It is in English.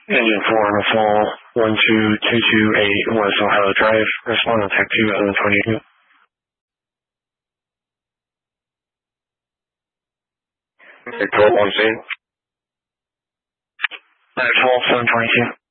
Engine 4 on the fall, 12228 West Ohio Drive, respond to Tech 2 on the 22. Hey, 12 on scene. 12, 722.